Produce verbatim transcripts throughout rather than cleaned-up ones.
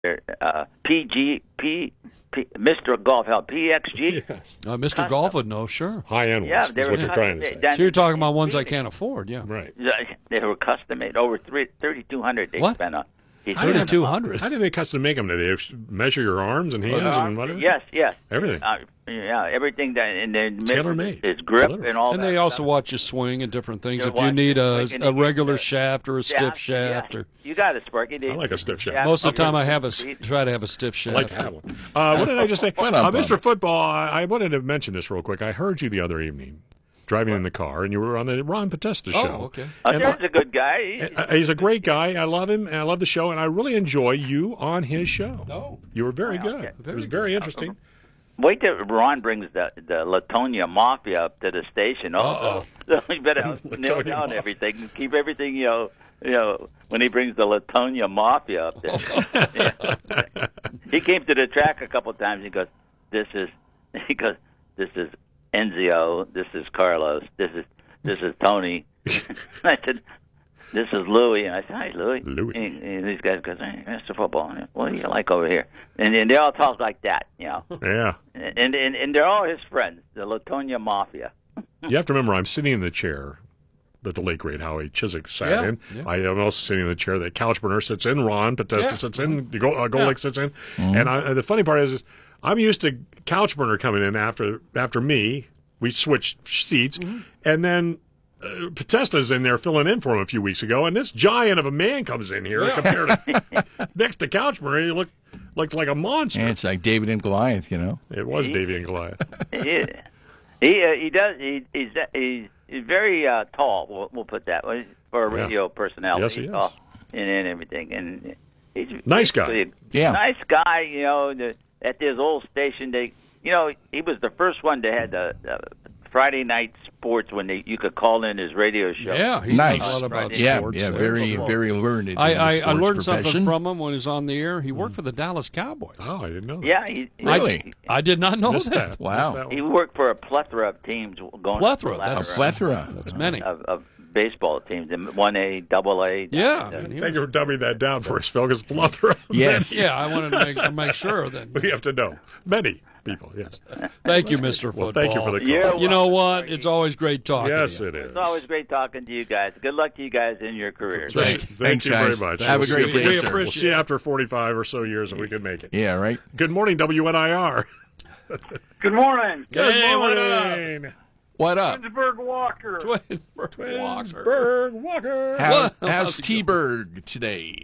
uh, P G P. P, Mister Golf, help P X G. Yes. Uh, Mister Golf would know, sure. High-end Yeah, ones they is were what you're trying to say. done- So you're talking about ones I can't afford, yeah. Right. They were custom made. Over three thirty-two hundred they What? spent on. He How did spent thirty-two on- hundred. How do they custom make them? Do they measure your arms and hands Uh, and whatever? Yes, yes. Everything. Uh, yeah, everything that in the Tailor-made. It's grip Literally. and all And that they also stuff. watch you swing and different things. You If you watch need it, a, like, and a you get regular the shaft or a stiff shaft. yeah. or You got it, Sparky. They- I like a stiff shaft. Most of the time I have a, s- Street. try to have a stiff I shaft. like to have one. Uh, what did I just say? Why Uh, not, Mister Bob? Football, I, I wanted to mention this real quick. I heard you the other evening driving in the car, and you were on the Ron Podesta show. Oh, okay. Uh, And There's a good guy. He- Uh, He's a great guy. I love him, and I love the show, and I really enjoy you on his show. Oh. You were very Oh, good. okay. It was very interesting. Wait till Ron brings the the Latonia Mafia up to the station. Also, so you better nail Latonia down Mafia. everything. Keep everything, you know, you know, when he brings the Latonia Mafia up there. Yeah. He came to the track a couple times. He goes, "This is," he goes, "This is Enzio. This is Carlos. This is this is Tony." I said, "This is Louie," and I said, "Hi, Louie." Louie. And, and these guys goes, "Hey, Mister Football, what do you like over here?" And then they all talk like that, you know. Yeah. And, and and they're all his friends, the Latonia Mafia. You have to remember, I'm sitting in the chair that the late great Howie Chiswick sat Yeah, in. yeah. I am also sitting in the chair that Couchburner sits in, Ron Podesta Yeah. sits in, Go, uh, Golick sits in. And I, the funny part is, is, I'm used to Couchburner coming in after after me. We switched seats, and then uh, Podesta's in there filling in for him a few weeks ago, and this giant of a man comes in here compared to next to Couchburner. He looked looked like a monster. And it's like David and Goliath, you know. It was Davy and Goliath. he he, uh, he does he, he's he's he's very uh, tall. We'll, we'll put that way for a Yeah. radio personality. Yes, he He's is. tall and, and everything, and he's Nice guy. basically a Yeah. nice guy. You know, the, at this old station, they you know he was the first one to have the. the Friday night sports when they, you could call in his radio show. Yeah, he Nice. knows a lot about Yeah, sports. yeah, there. very, very learned. in I, the I, I sports learned something profession. from him when he was on the air. He worked for the Dallas Cowboys. Oh, I didn't know that. Yeah, he, he- Really? I did not know Missed that. that. Wow. Missed that He one. worked for a plethora of teams going Plethora, A that's- plethora. That's many. of, of baseball teams, and one A, double A. Yeah. uh, and he Thank was- you for dumbing that down for us, Phil, because plethora. Yes. yeah, I wanted to make, to make sure that. We have to know. Many people, yes. Thank you, Mister Football. Well, thank you for the call. Yeah, You know what? Sparky. It's always great talking Yes, to you. it is. It's always great talking to you guys. Good luck to you guys in your careers. Thank- Thank Thanks, you guys. very much. Have a We'll see great if we- day, we sir. We'll see you after forty-five or so years if we can make it. Yeah, right. Good morning, W N I R. Good morning. Good Hey, what up? morning. What up? Twinsburg Walker. Twinsburg Walker. Twinsburg Walker. How, What? how's How's it T-Bird today?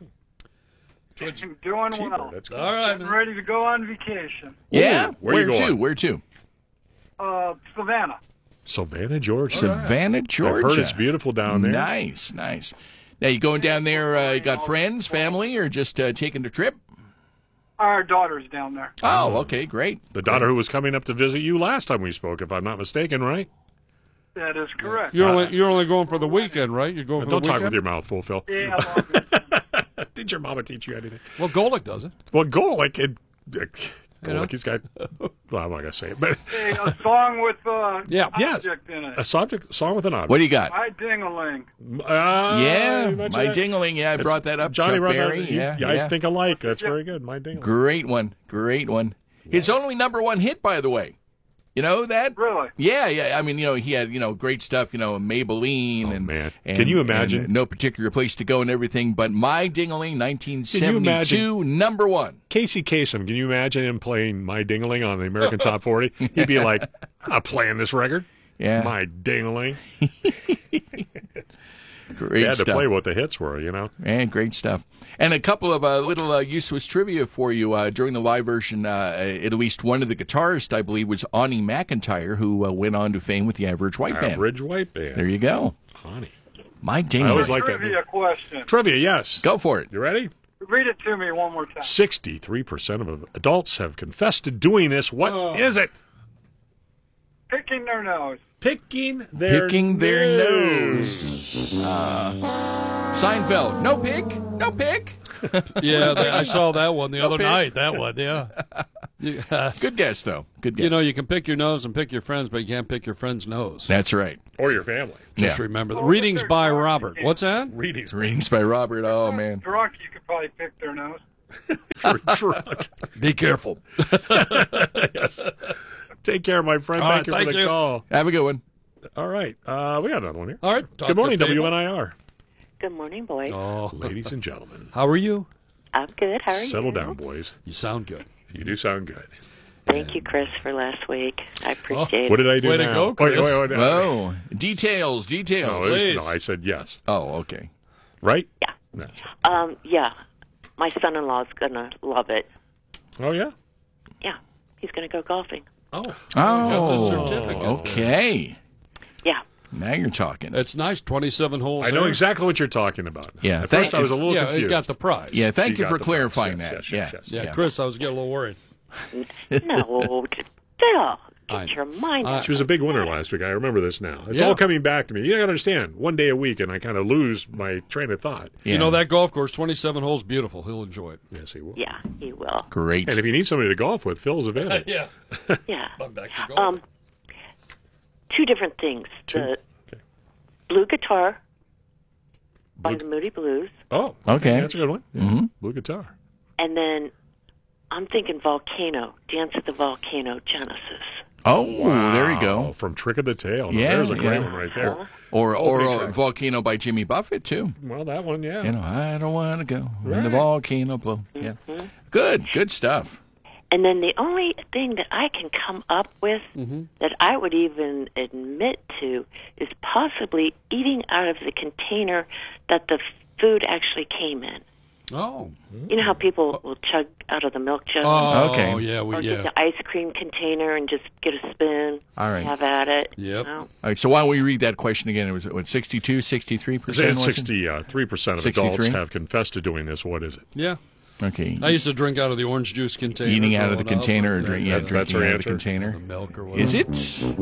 I'm doing well. That's good. All right, I'm man. ready to go on vacation. Yeah. where you to? going? Where to? Uh, Savannah. Savannah, Georgia. Savannah, Georgia. I've heard it's beautiful down there. Nice, nice. Now, you going down there, uh, you got friends, family, or just uh, taking a trip? Our daughter's down there. Oh, okay, great. The daughter who was coming up to visit you last time we spoke, if I'm not mistaken, right? That is correct. You're only you're only going for the weekend, right? You're going for Don't the talk weekend. with your mouth full, Phil. Yeah, long beach. Did your mama teach you anything? Well, Golick does it. Well, Golick, it, uh, You know? Golick, he's got, well, I'm not going to say it, but Hey, a song with uh, Yeah. Yes. object in it. a subject, song with an object. What do you got? My ding-a-ling. Uh, yeah, you mentioned my that. dingling. Yeah, I That's brought that up. Johnny Chuck brought that- Berry. you Yeah, guys yeah. think alike. That's very good. My dingling. Great one. Great one. His only number one hit, by the way. You know that? Really? Yeah, yeah. I mean, you know, he had, you know, great stuff, you know, Maybelline Oh, and, man. and Can you imagine? and No Particular Place to Go and everything, but My Dingling, nineteen seventy-two, imagine? number one. Casey Kasem, can you imagine him playing My Dingling on the American Top forty? He'd be like, I'm playing this record. Yeah. My Dingling. They Great had to stuff. play what the hits were, you know? And great stuff. And a couple of uh, little uh, useless trivia for you uh, during the live version. Uh, at least one of the guitarists, I believe, was Ani McIntyre, who uh, went on to fame with the Average White Band. Average White Band. There you go. Honey. My I Dingling. always like that. Trivia question. Trivia, yes. Go for it. You ready? Read it to me one more time. sixty-three percent of adults have confessed to doing this. What is it? Picking their nose. Picking their Picking their nose. Seinfeld. No pick. No pick. Yeah, they, I saw that one the other Okay. night. That one, yeah. You, uh, Good guess, though. Good guess. you know, you can pick your nose and pick your friends, but you can't pick your friend's nose. That's right. Or your family. Just Yeah. remember. The Oh, readings they're by drunk, Robert. you What's that? Readings. Readings by Robert. Oh, man. Drunk, you could probably pick their nose. You're drunk. Be careful. Yes. Take care, my friend. All Thank right, you thank for the you. call. Have a good one. All right. Uh, we got another one here. All right. talk Good morning, to people. W N I R. Good morning, boys. Oh, Ladies and gentlemen, how are you? I'm good. How are you? settle down, boys. You sound good. You do sound good. Thank you, Chris, for last week. I appreciate What it. did I do Way to now? go, Wait, wait, Chris. wait, wait. Oh, details, No, details. this- Please. no, I said yes. Oh, okay. Right? Yeah. No. Um, yeah. My son-in-law's gonna love it. Oh, yeah? Yeah. He's gonna go golfing. Oh. Oh, Got the certificate. okay. Yeah. Now you're talking. It's nice. twenty-seven holes. I know there. exactly what you're talking about. Yeah, At thank- first, I was a little Yeah, confused. it got the prize. Yeah, thank She you got for the clarifying prize. that. Yes, yeah. yes, yes, Yeah, yeah. Chris, I was getting a little worried. No, Bill, I get know. your mind I- out. She was a big winner last week. I remember this now. It's Yeah. all coming back to me. You got to understand, one day a week, and I kind of lose my train of thought. Yeah. You know, that golf course, twenty-seven holes, beautiful. He'll enjoy it. Yes, he will. Yeah, he will. Great. And if you need somebody to golf with, Phil's available. Yeah. Yeah. I'm back to golf. Um, two different things. Two? The Okay. blue guitar by Blue- the Moody Blues, Oh, Okay. That's a good one. Yeah. Mhm. Blue guitar. and then I'm thinking Volcano, Dance at the Volcano, Genesis. Oh, there you Wow, go. From Trick of the Tail. Now, Yeah, There's a great yeah. one right there. Or or big uh, track. Volcano by Jimmy Buffett too. Well, that one, yeah. You know, I don't want to go when the Right. volcano blow. Yeah. Good, good stuff. And then the only thing that I can come up with Mm-hmm. that I would even admit to is possibly eating out of the container that the food actually came in. oh. You know how people will chug out of the milk jug? Oh, Okay. yeah, we, or get yeah. the ice cream container and just get a spoon, All right. have at it. Yep. You know? All right, so why don't we read that question again? It was what, sixty-two, sixty-three percent? It's sixty-three percent of adults sixty-three? have confessed to doing this. What is it? Yeah. Okay. I used to drink out of the orange juice container. Eating out of the growing up, container or and drink, then yeah, That's- that's drinking her out of the answer? container. the milk or whatever. Is it?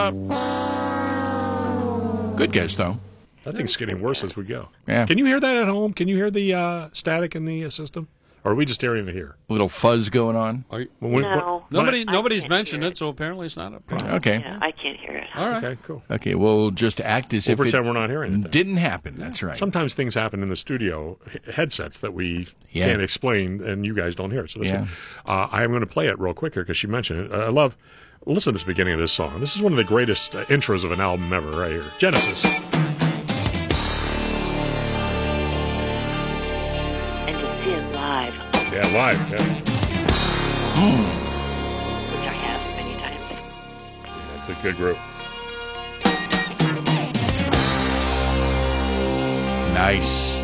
Uh-uh. Good guess, though. That thing's getting worse as we go. Yeah. Can you hear that at home? Can you hear the uh, static in the uh, system? Or are we just hearing it here? A little fuzz going on. Are you- When we- No. when- Nobody, I nobody's can't mentioned hear it, so apparently it's not a problem. Okay. Yeah, I can't hear it. All right. Okay, cool. Okay, we'll just act as We'll if pretend it we're not hearing it. then. didn't happen. That's right. Sometimes things happen in the studio, h- headsets that we Yeah. can't explain, and you guys don't hear it. So that's Yeah. good. Uh, I'm going to play it real quick here because she mentioned it. Uh, I love. Listen to this beginning of this song. This is one of the greatest uh, intros of an album ever, right here. Genesis. And to see it live, Yeah, live. Yeah. which I have many times. It's a good group. Nice.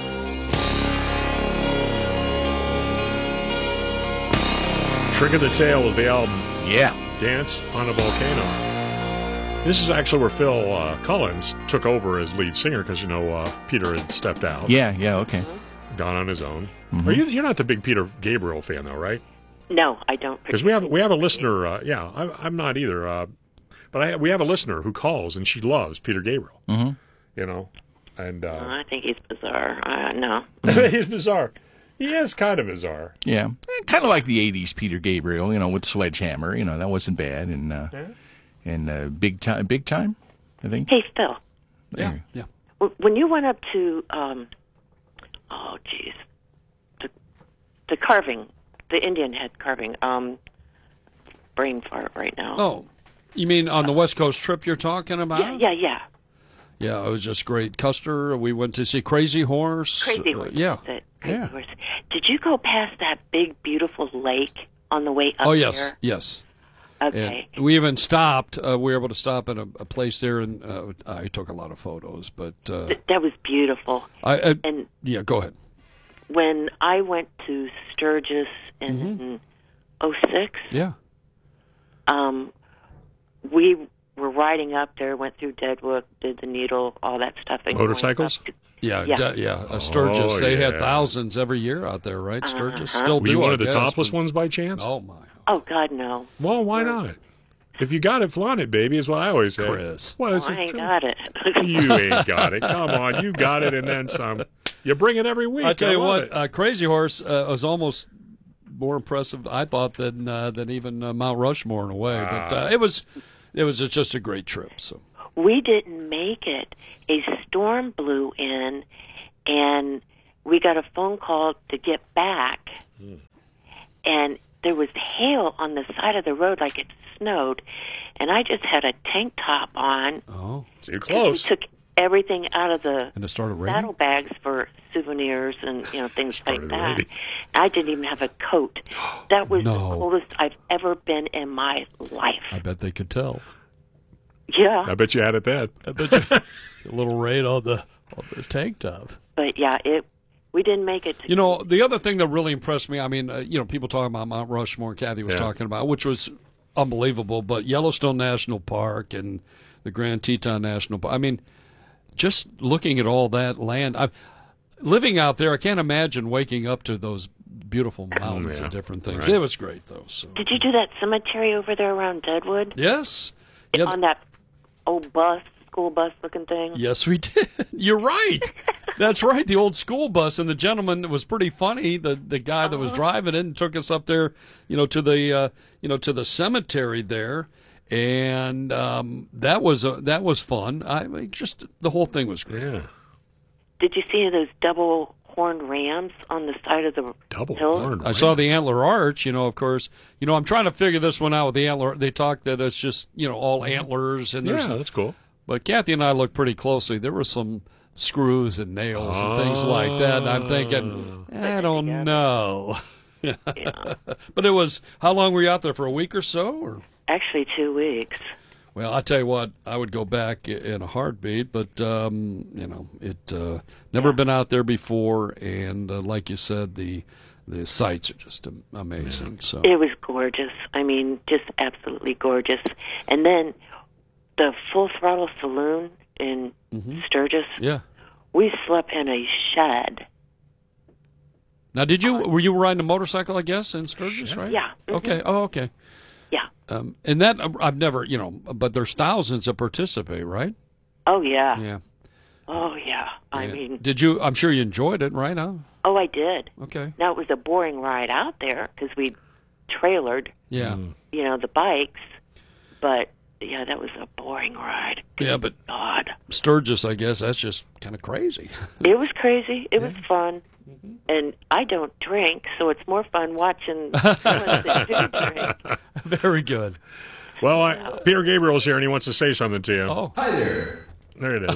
Trick of the Tail is the album. Yeah. Dance on a Volcano. This is actually where Phil uh, Collins took over as lead singer because, you know, uh, Peter had stepped out, Yeah, yeah, okay. gone on his own. Are you, you're not the big Peter Gabriel fan, though, right? No, I don't. Because we have we have a listener. Uh, yeah, I, I'm not either. Uh, but I, we have a listener who calls and she loves Peter Gabriel. Mm-hmm. You know, and uh, I think he's bizarre. Uh, no. he's bizarre. He is kind of bizarre. Yeah. Kind of like the eighties Peter Gabriel, you know, with Sledgehammer. You know, that wasn't bad. And, uh, and uh, Big Time, Big Time, I think. Hey, Phil, Yeah, There. yeah. w- when you went up to, um, oh, geez, the, the carving, the Indian head carving, um, brain fart right now. Oh, you mean on the West Coast trip you're talking about? yeah, yeah, yeah. Yeah, it was just great. Custer, we went to see Crazy Horse. Crazy Uh, horse. yeah. that's it. Crazy Yeah. horse. Did you go past that big, beautiful lake on the way up Oh, yes, there? yes. Okay. And we even stopped. Uh, we were able to stop at a, a place there, and uh, I took a lot of photos. But uh, Th- that was beautiful. I, I, And yeah, go ahead. when I went to Sturgis in oh six, Yeah, um, we were riding up there, went through Deadwood, did the Needle, all that stuff. And going Motorcycles? up to- yeah, Yeah. yeah. yeah. Uh, Sturgis. Oh, they had yeah. thousands every year out there, right? Sturgis Uh-huh. still Were do. you one I of the guess, topless but- ones by chance? Oh my, Oh, God, no. Well, why not? If you got it, flaunt it, baby. Is what I always say. Chris. What is I it? ain't got it. You ain't got it. Come on, you got it, and then some. You bring it every week. I tell you love what, it. uh, Crazy Horse uh, was almost more impressive, I thought, than uh, than even uh, Mount Rushmore in a way. But uh, it was it was just a great trip. So We didn't make it. A storm blew in, and we got a phone call to get back, Mm. and there was hail on the side of the road like it snowed, and I just had a tank top on. Oh, So you're 'cause close. We took everything out of the and it started raining. saddlebags for souvenirs and you know things like Started that. raining. I didn't even have a coat. That was No. the coldest I've ever been in my life. I bet they could tell. Yeah, I bet you had it bad. I bet you a little rain on the on the tank top. but yeah, it. We didn't make it. To You know, the other thing that really impressed me, I mean, uh, you know, people talking about Mount Rushmore, Kathy was Yeah. talking about, which was unbelievable, but Yellowstone National Park and the Grand Teton National Park, I mean, just looking at all that land, I, living out there, I can't imagine waking up to those beautiful mountains yeah. and different things. Right. It was great, though. So. Did you do that cemetery over there around Deadwood? Yes. Yeah, On that old bus, school bus looking thing? Yes, we did. You're right. That's right. The old school bus, and the gentleman was pretty funny. The the guy that was driving it and took us up there, you know, to the uh, you know to the cemetery there, and um, that was uh, that was fun. I mean, just the whole thing was great. Yeah. Did you see those double horned rams on the side of the Double hill? horn. I saw the antler arch. You know, of course. You know, I'm trying to figure this one out with the antler. They talk that it's just you know all antlers, and Yeah, there's. that's cool. But Kathy and I looked pretty closely. There were some screws and nails and things like that. And I'm thinking, I don't know. Yeah. But it was, how long were you out there, for a week or so? Or? Actually, two weeks. Well, I tell you what, I would go back i- in a heartbeat, but, um, you know, it uh, never been out there before. And uh, like you said, the the sights are just am- amazing. So It was gorgeous. I mean, just absolutely gorgeous. And then the Full Throttle Saloon in Sturgis, yeah. we slept in a shed. Now, did you, were you riding a motorcycle, I guess, in Sturgis, right? Yeah. Mhm. Okay. Oh, okay. Yeah. Um, and that, I've never, you know, but there's thousands that participate, right? Oh, yeah. Yeah. Oh, yeah. I Yeah. mean, Did you, I'm sure you enjoyed it, right? Huh? oh, I did. Okay. Now, it was a boring ride out there because we trailered, Yeah. you know, the bikes. But, yeah, that was a boring ride. Yeah, but God. Sturgis, I guess, that's just kind of crazy. It was crazy. It was fun. And I don't drink, so it's more fun watching someone that do drink. Very good. Well, I, Peter Gabriel's here, and he wants to say something to you. Oh, Hi there. There it is.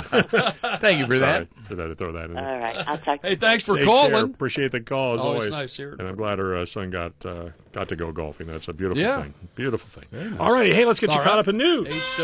Thank you for that. Sorry. Should have throw that in. All right. I'll talk to hey, you. thanks for Take calling. care. Appreciate the call as Always always. nice hearing And I'm from glad her uh, son got uh, got to go golfing. That's a beautiful Yeah. thing. Beautiful thing. All righty, hey, let's get you All caught right. up in news. eight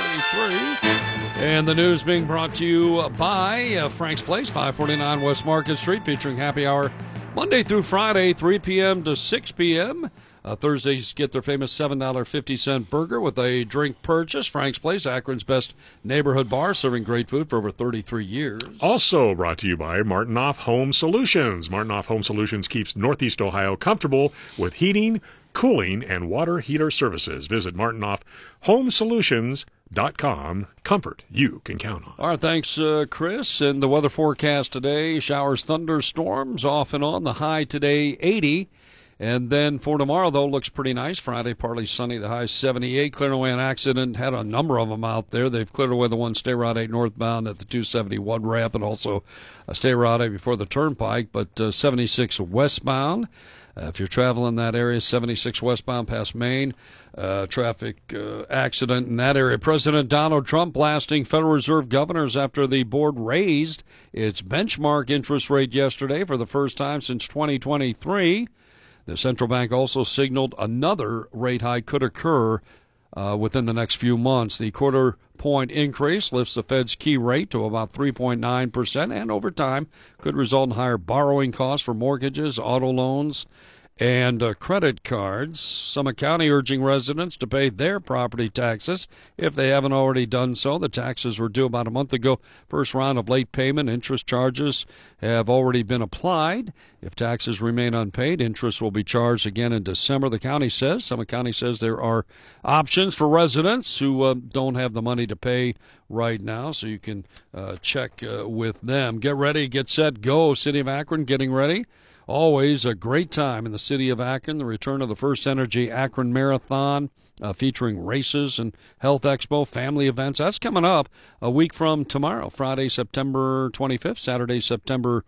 forty-three. And the news being brought to you by uh, Frank's Place, five forty-nine West Market Street, featuring happy hour Monday through Friday, three p.m. to six p.m. Uh, Thursdays get their famous seven dollars and fifty cents burger with a drink purchase. Frank's Place, Akron's best neighborhood bar, serving great food for over thirty-three years. Also brought to you by Martinoff Home Solutions. Martinoff Home Solutions keeps Northeast Ohio comfortable with heating, cooling, and water heater services. Visit martinoff home solutions dot com. Comfort you can count on. All right, thanks, uh, Chris. And the weather forecast today, showers, thunderstorms off and on. The high today, eighty. And then for tomorrow, though, looks pretty nice. Friday, partly sunny, the high seventy-eight. Clearing away an accident, had a number of them out there. They've cleared away the one Stay Route eight northbound at the two seventy-one ramp, and also a Stay Route eight before the turnpike, but uh, seventy-six westbound. Uh, if you're traveling that area, seventy-six westbound past Maine, uh, traffic uh, accident in that area. President Donald Trump blasting Federal Reserve governors after the board raised its benchmark interest rate yesterday for the first time since twenty twenty-three. The central bank also signaled another rate hike could occur uh, within the next few months. The quarter point increase lifts the Fed's key rate to about three point nine percent, and over time could result in higher borrowing costs for mortgages, auto loans, and uh, credit cards. Summit County urging residents to pay their property taxes if they haven't already done so. The taxes were due about a month ago. First round of late payment interest charges have already been applied. If taxes remain unpaid, interest will be charged again in December, the county says. Summit County says there are options for residents who uh, don't have the money to pay right now, so you can uh, check uh, with them. Get ready, get set, go. City of Akron getting ready. Always a great time in the city of Akron. The return of the First Energy Akron Marathon, uh, featuring races and health expo, family events. That's coming up a week from tomorrow, Friday, September twenty-fifth, Saturday, September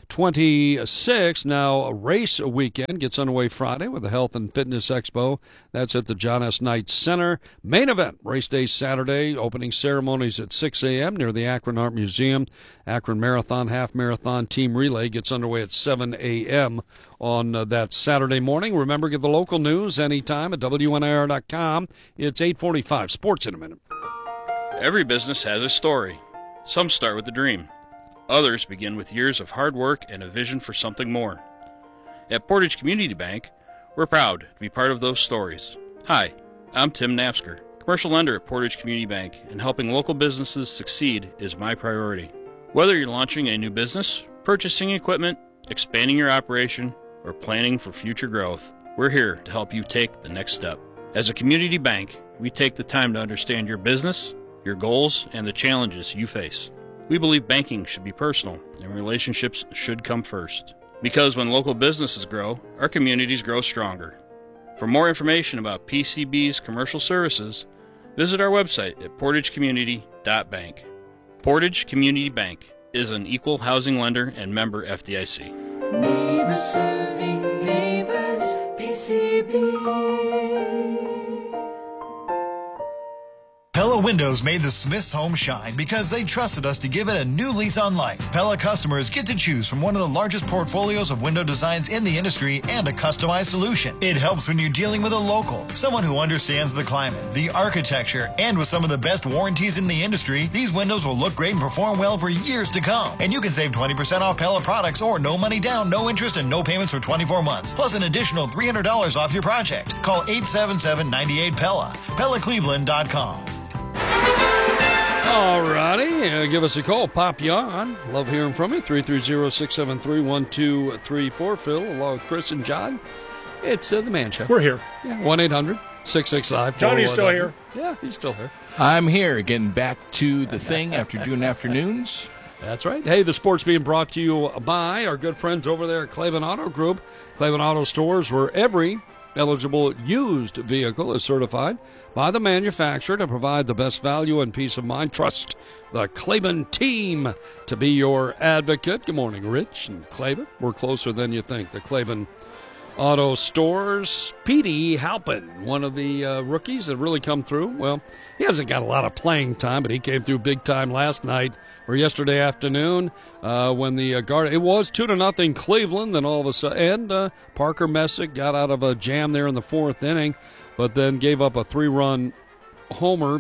twenty-six. Now, a race weekend gets underway Friday with the Health and Fitness Expo. That's at the John S. Knight Center. Main event, race day Saturday. Opening ceremonies at six a.m. near the Akron Art Museum. Akron Marathon, Half Marathon Team Relay gets underway at seven a.m. on uh, that Saturday morning. Remember, get the local news anytime at W N I R dot com. It's eight forty-five. Sports in a minute. Every business has a story. Some start with a dream. Others begin with years of hard work and a vision for something more. At Portage Community Bank, we're proud to be part of those stories. Hi, I'm Tim Napsker, commercial lender at Portage Community Bank, and helping local businesses succeed is my priority. Whether you're launching a new business, purchasing equipment, expanding your operation, or planning for future growth, we're here to help you take the next step. As a community bank, we take the time to understand your business, your goals, and the challenges you face. We believe banking should be personal and relationships should come first. Because when local businesses grow, our communities grow stronger. For more information about P C B's commercial services, visit our website at portage community dot bank. Portage Community Bank is an equal housing lender and member F D I C. Neighbors serving neighbors, P C B. Pella Windows made the Smiths home shine because they trusted us to give it a new lease on life. Pella customers get to choose from one of the largest portfolios of window designs in the industry and a customized solution. It helps when you're dealing with a local, someone who understands the climate, the architecture, and with some of the best warranties in the industry, these windows will look great and perform well for years to come. And you can save twenty percent off Pella products or no money down, no interest, and no payments for twenty-four months, plus an additional three hundred dollars off your project. Call eight seven seven, nine eight, P E L L A, Pella Cleveland dot com. All righty, uh, give us a call. Pop you on. Love hearing from you. three three zero, six seven three, one two three four. Phil, along with Chris and John. It's uh, the Man Show. We're here. Yeah, one eight hundred, six six five. Johnny's still here. Yeah, he's still here. I'm here, getting back to the thing after June afternoons. That's right. Hey, the sport's being brought to you by our good friends over there at Claiborne Auto Group. Claiborne Auto Stores, where every eligible used vehicle is certified by the manufacturer to provide the best value and peace of mind. Trust the Claiborne team to be your advocate. Good morning, Rich and Claiborne. We're closer than you think. The Claiborne Auto Stores. Petey Halpin, one of the uh, rookies that really come through. Well, he hasn't got a lot of playing time, but he came through big time last night or yesterday afternoon uh, when the uh, guard. It was two to nothing Cleveland. Then all of a sudden, and uh, Parker Messick got out of a jam there in the fourth inning, but then gave up a three-run homer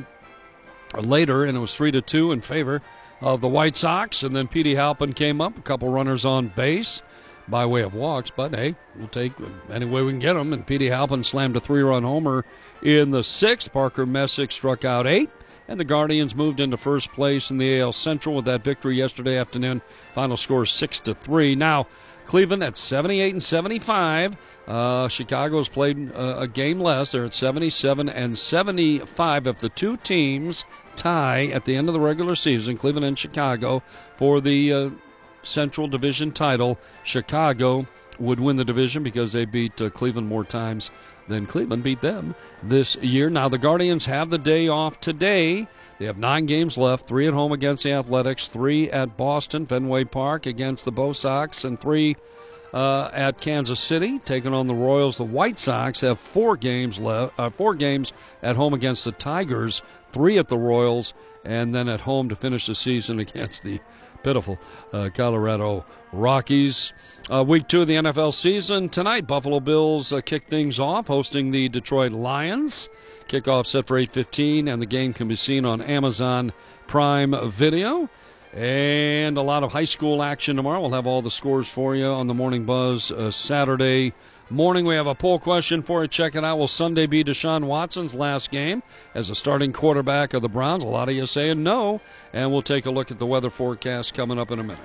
later, and it was three to two in favor of the White Sox. And then Petey Halpin came up, a couple runners on base by way of walks, but hey, we'll take any way we can get them. And Petey Halpin slammed a three-run homer in the sixth. Parker Messick struck out eight, and the Guardians moved into first place in the A L Central with that victory yesterday afternoon. Final score six to three. Now, Cleveland at seventy-eight and seventy-five. Uh, Chicago's played uh, a game less. They're at seventy-seven and seventy-five. If the two teams tie at the end of the regular season, Cleveland and Chicago, for the uh, Central Division title, Chicago would win the division because they beat uh, Cleveland more times than Cleveland beat them this year. Now, the Guardians have the day off today. They have nine games left, three at home against the Athletics, three at Boston, Fenway Park against the Bo Sox, and three uh, at Kansas City, taking on the Royals. The White Sox have four games left, uh, four games at home against the Tigers, three at the Royals, and then at home to finish the season against the pitiful uh, Colorado Rockies. Uh, week two of the N F L season tonight. Buffalo Bills uh, kick things off, hosting the Detroit Lions. Kickoff set for eight fifteen, and the game can be seen on Amazon Prime Video. And a lot of high school action tomorrow. We'll have all the scores for you on the Morning Buzz uh, Saturday morning. We have a poll question for you. Check it out. Will Sunday be Deshaun Watson's last game as a starting quarterback of the Browns? A lot of you saying no. And we'll take a look at the weather forecast coming up in a minute.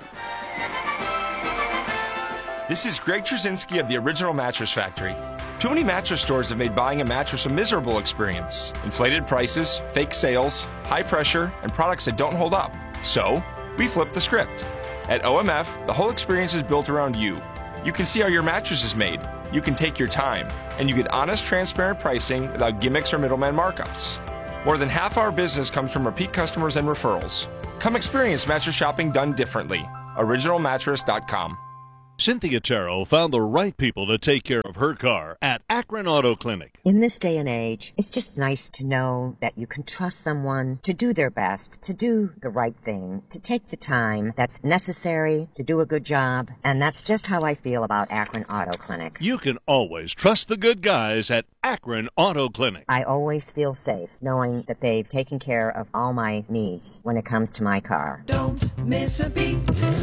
This is Greg Trzynski of the Original Mattress Factory. Too many mattress stores have made buying a mattress a miserable experience. Inflated prices, fake sales, high pressure, and products that don't hold up. So, we flipped the script. At O M F, the whole experience is built around you. You can see how your mattress is made. You can take your time. And you get honest, transparent pricing without gimmicks or middleman markups. More than half our business comes from repeat customers and referrals. Come experience mattress shopping done differently. original mattress dot com. Cynthia Terrell found the right people to take care of her car at Akron Auto Clinic. In this day and age, it's just nice to know that you can trust someone to do their best, to do the right thing, to take the time that's necessary to do a good job. And that's just how I feel about Akron Auto Clinic. You can always trust the good guys at Akron Auto Clinic. I always feel safe knowing that they've taken care of all my needs when it comes to my car. Don't miss a beat.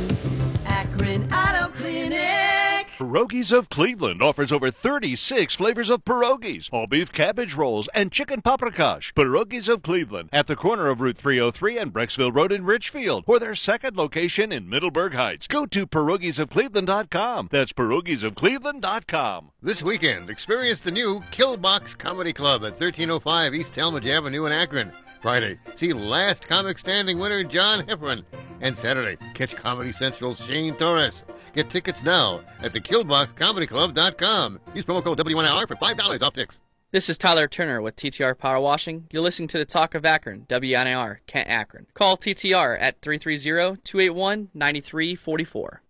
Akron Auto Clinic. Pierogies of Cleveland offers over thirty-six flavors of pierogies, all beef cabbage rolls, and chicken paprikash. Pierogies of Cleveland at the corner of Route three oh three and Brecksville Road in Richfield, or their second location in Middleburg Heights. Go to pierogies of cleveland dot com. That's pierogies of cleveland dot com. This weekend, experience the new Killbox Comedy Club at thirteen oh five East Talmadge Avenue in Akron. Friday, see last comic standing winner John Heffron. And Saturday, catch Comedy Central's Shane Torres. Get tickets now at the killbox comedy club dot com. Use promo code W N I R for five dollars off tickets. This is Tyler Turner with T T R Power Washing. You're listening to the Talk of Akron, W N I R, Kent Akron. Call T T R at three three zero, two eight one, nine three four four.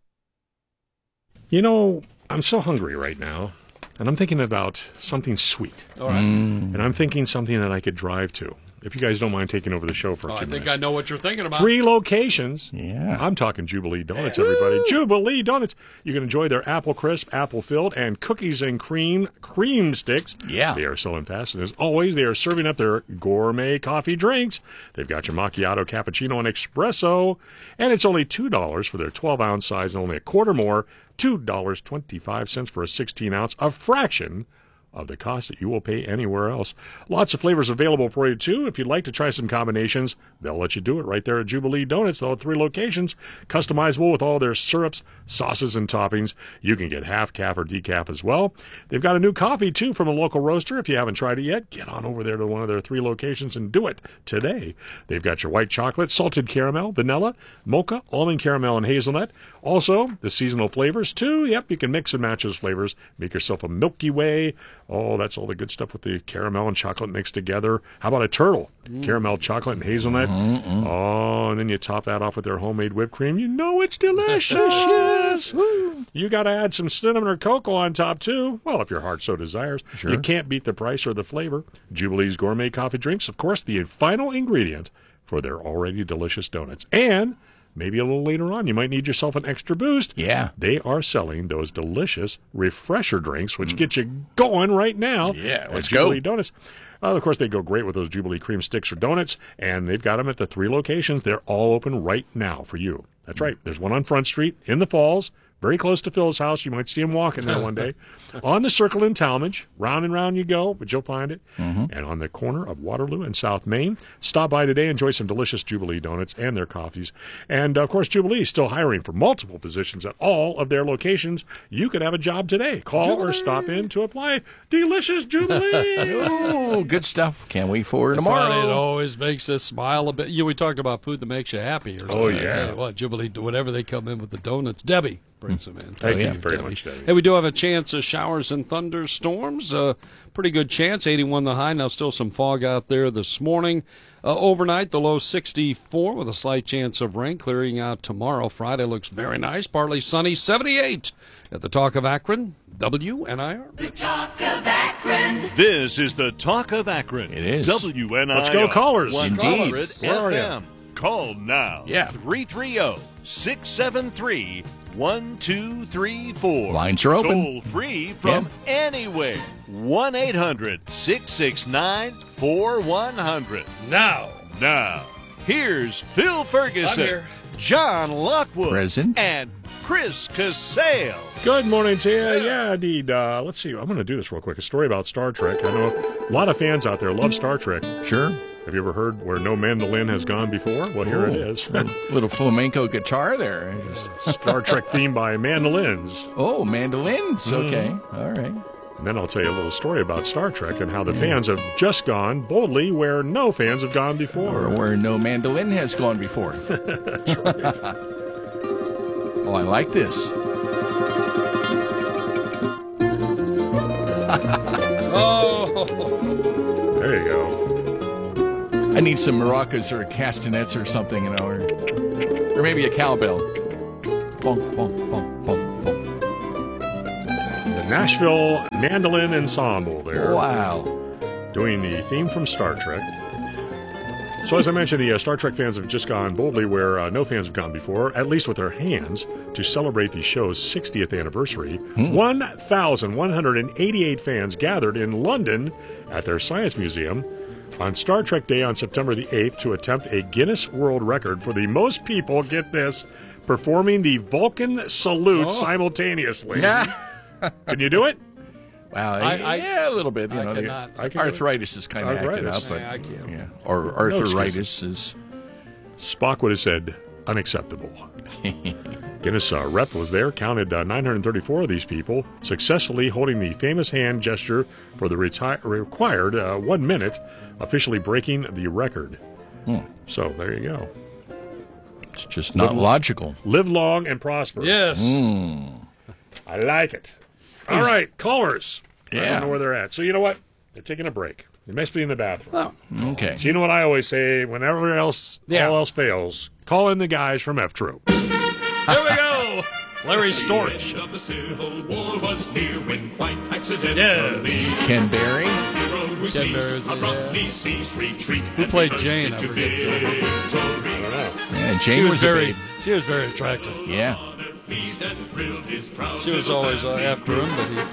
You know, I'm so hungry right now, and I'm thinking about something sweet. All right. Mm. And I'm thinking something that I could drive to. If you guys don't mind taking over the show for a Oh, few I think minutes. I know what you're thinking about. Three locations. Yeah. I'm talking Jubilee Donuts, everybody. Jubilee Donuts. You can enjoy their apple crisp, apple filled, and cookies and cream cream sticks. Yeah. They are selling fast. And as always, they are serving up their gourmet coffee drinks. They've got your macchiato, cappuccino, and espresso. And it's only two dollars for their twelve ounce size and only a quarter more. two dollars and twenty-five cents for a sixteen ounce, a fraction of the cost that you will pay anywhere else. Lots of flavors available for you, too. If you'd like to try some combinations, they'll let you do it right there at Jubilee Donuts. They'll have three locations, customizable with all their syrups, sauces, and toppings. You can get half calf or decaf as well. They've got a new coffee, too, from a local roaster. If you haven't tried it yet, get on over there to one of their three locations and do it today. They've got your white chocolate, salted caramel, vanilla, mocha, almond caramel, and hazelnut. Also, the seasonal flavors, too. Yep, you can mix and match those flavors. Make yourself a Milky Way. Oh, that's all the good stuff with the caramel and chocolate mixed together. How about a turtle? Mm. Caramel, chocolate, and hazelnut. Mm-mm. Oh, and then you top that off with their homemade whipped cream. You know it's delicious. You got to add some cinnamon or cocoa on top, too. Well, if your heart so desires. Sure. You can't beat the price or the flavor. Jubilee's Gourmet Coffee Drinks, of course, the final ingredient for their already delicious donuts. And maybe a little later on, you might need yourself an extra boost. Yeah. They are selling those delicious refresher drinks, which mm. get you going right now. Yeah, let's at Jubilee go. Donuts. Uh, of course, they go great with those Jubilee cream sticks or donuts, and they've got them at the three locations. They're all open right now for you. That's right. There's one on Front Street in the Falls, very close to Phil's house. You might see him walking there one day. On the Circle in Talmadge, round and round you go, but you'll find it. Mm-hmm. And on the corner of Waterloo and South Main, stop by today, enjoy some delicious Jubilee donuts and their coffees. And, of course, Jubilee is still hiring for multiple positions at all of their locations. You could have a job today. Call Jubilee. Or stop in to apply. Delicious Jubilee! Oh, good stuff. Can't wait for tomorrow. Friday, it always makes us smile a bit. You know, we talked about food that makes you happy. Or something. Oh, yeah. I tell you what, Jubilee, whenever they come in with the donuts, Debbie brings them in. Thank oh, you yeah, very Debbie. much, Debbie. Hey, we do have a chance of showers and thunderstorms. Uh, pretty good chance, eighty-one the high. Now still some fog out there this morning. Uh, overnight, the low sixty-four with a slight chance of rain. Clearing out tomorrow. Friday looks very nice. Partly sunny, seventy-eight at the Talk of Akron, W N I R. The Talk of Akron. This is the Talk of Akron. It is. W N I R. Let's go, callers. Indeed. Where are F M. Call now. Yeah. three three zero, six seven three, one two three four. Lines are open. Toll free from Yep. anywhere. one eight hundred, six six nine, four one zero zero. Now. Now, here's Phil Ferguson, I'm here. John Lockwood, Present. and Chris Casale. Good morning to you. Yeah, indeed. Uh, let's see. I'm going to do this real quick. A story about Star Trek. I know a lot of fans out there love Star Trek. Sure. Have you ever heard where no mandolin has gone before? Well, here it is. A little flamenco guitar there. Just... Star Trek theme by mandolins. Oh, mandolins. Okay. Mm. All right. And then I'll tell you a little story about Star Trek and how the fans have just gone boldly where no fans have gone before. Or where no mandolin has gone before. That's right. Oh, I like this. Oh. There you go. I need some maracas or castanets or something, you know, or, or maybe a cowbell. Bonk, bonk, bonk, bonk, bonk. Nashville Mandolin Ensemble there. Wow. Doing the theme from Star Trek. So as I mentioned, the uh, Star Trek fans have just gone boldly where uh, no fans have gone before, at least with their hands, to celebrate the show's sixtieth anniversary. Hmm. one thousand one hundred eighty-eight fans gathered in London at their Science Museum on Star Trek Day on September the eighth to attempt a Guinness World Record for the most people, get this, performing the Vulcan salute Oh. simultaneously. Can you do it? Wow, I- I- yeah, a little bit. You I know, the cannot. I can do it. arthritis is kind of acting Arthritis. up, but Yeah, I can't. yeah, or No arthritis is. Spock would have said, unacceptable. Guinness uh, rep was there, counted uh, nine hundred thirty-four of these people, successfully holding the famous hand gesture for the reti- required uh, one minute, officially breaking the record. Hmm. So there you go. It's just not Live- logical. Live long and prosper. Yes. Mm. I like it. All right, callers. I Yeah. don't know where they're at. So you know what? They're taking a break. They must be in the bathroom. Oh. Okay. So you know what I always say? Whenever else, Yeah. all else fails, call in the guys from F Troop. Here we go. Larry Storch. The Civil War was near when quite accidentally Yeah. Ken Berry. hero was Ken seized, Berry's, abruptly ceased retreat. Who and played burst Jane? I into forget. victory. Yeah, She Jane was, was, a very, babe. she was very attractive. Yeah. Pleased and thrilled his crowd She was always uh, after him, but he